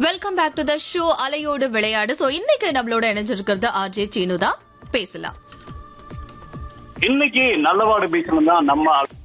Welcome back to the show அலையோடு விளையாடு. So இன்னைக்கு நம்மளோட இணைஞ்சிருக்கிறது ஆர்ஜே சீனு தான். பேசலாம். இன்னைக்கு நல்லவாடு பீச்ல தான் நம்ம